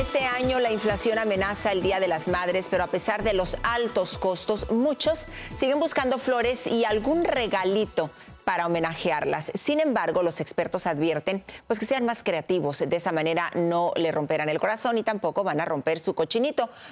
Este año la inflación amenaza el Día de las Madres, pero a pesar de los altos costos, muchos siguen buscando flores y algún regalito para homenajearlas. Sin embargo, los expertos advierten pues que sean más creativos. De esa manera no le romperán el corazón y tampoco van a romper su cochinito.